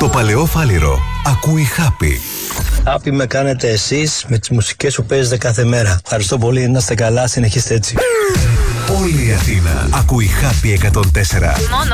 Το παλαιό Φάληρο ακούει Happy. Happy με κάνετε εσείς με τις μουσικές που παίζετε κάθε μέρα. Ευχαριστώ πολύ, να είστε καλά, συνεχίστε έτσι. Όλη η Αθήνα ακούει Happy 104.